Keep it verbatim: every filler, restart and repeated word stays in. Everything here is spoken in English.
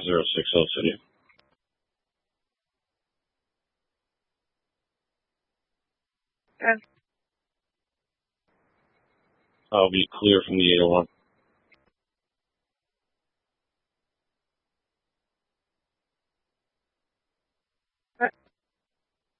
zero six zero City. Okay. I'll be clear from the eight oh one.